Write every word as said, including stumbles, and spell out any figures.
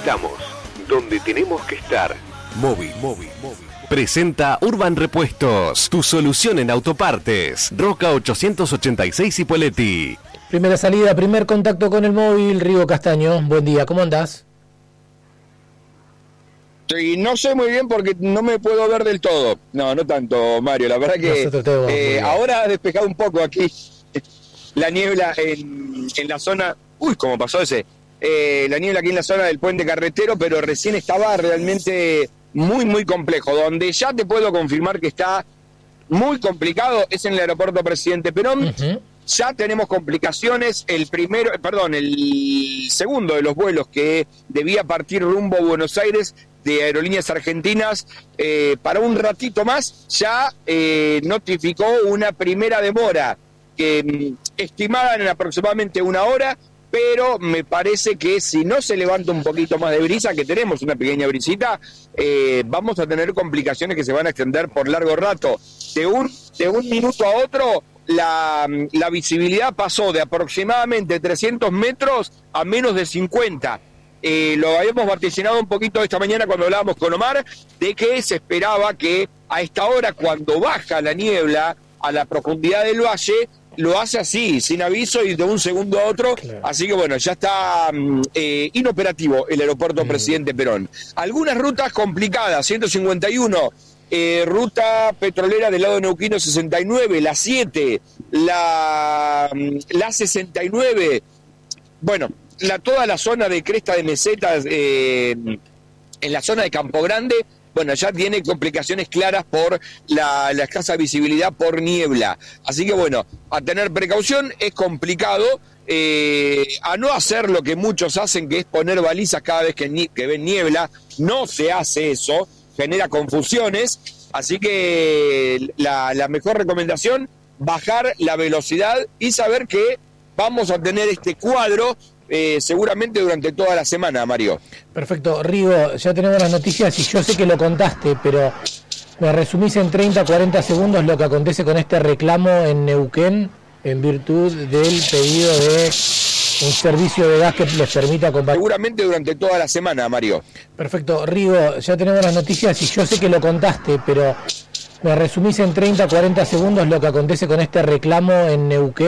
Estamos donde tenemos que estar. Móvil, móvil, móvil. Presenta Urban Repuestos, tu solución en autopartes. Roca ochocientos ochenta y seis Ipoleti. Primera salida, primer contacto con el móvil. Rigo Castaño, buen día, ¿cómo andás? Sí, no sé muy bien porque no me puedo ver del todo. No, no tanto, Mario. La verdad que eh, ahora ha despejado un poco aquí la niebla en, en la zona. Uy, ¿cómo pasó ese? Eh, la niebla aquí en la zona del puente carretero, pero recién estaba realmente muy, muy complejo. Donde ya te puedo confirmar que está muy complicado es en el aeropuerto Presidente Perón. Uh-huh. Ya tenemos complicaciones. El primero, perdón, el segundo de los vuelos que debía partir rumbo a Buenos Aires de Aerolíneas Argentinas, eh, para un ratito más, ya eh, notificó una primera demora, que mm, estimada en aproximadamente una hora, pero me parece que si no se levanta un poquito más de brisa, que tenemos una pequeña brisita, eh, vamos a tener complicaciones que se van a extender por largo rato. De un, de un minuto a otro, la, la visibilidad pasó de aproximadamente trescientos metros a menos de cincuenta. Eh, lo habíamos vaticinado un poquito esta mañana cuando hablábamos con Omar, de que se esperaba que a esta hora, cuando baja la niebla a la profundidad del valle, lo hace así, sin aviso y de un segundo a otro. Claro. Así que bueno, ya está eh, inoperativo el aeropuerto mm. Presidente Perón. Algunas rutas complicadas, ciento cincuenta y uno, eh, ruta petrolera del lado neuquino sesenta y nueve, la siete, la, la sesenta y nueve, bueno, La, toda la zona de Cresta de Mesetas, eh, en la zona de Campo Grande, bueno, ya tiene complicaciones claras por la, la escasa visibilidad por niebla. Así que bueno, a tener precaución, es complicado, eh, a no hacer lo que muchos hacen, que es poner balizas cada vez que, ni, que ven niebla. No se hace eso, genera confusiones. Así que la, la mejor recomendación, bajar la velocidad y saber que vamos a tener este cuadro Eh, seguramente durante toda la semana, Mario. Perfecto, Rigo, ya tenemos las noticias y yo sé que lo contaste, pero me resumís en treinta, cuarenta segundos lo que acontece con este reclamo en Neuquén en virtud del pedido de un servicio de gas que les permita compartir. Seguramente durante toda la semana, Mario. Perfecto, Rigo, ya tenemos las noticias y yo sé que lo contaste, pero me resumís en treinta, cuarenta segundos lo que acontece con este reclamo en Neuquén.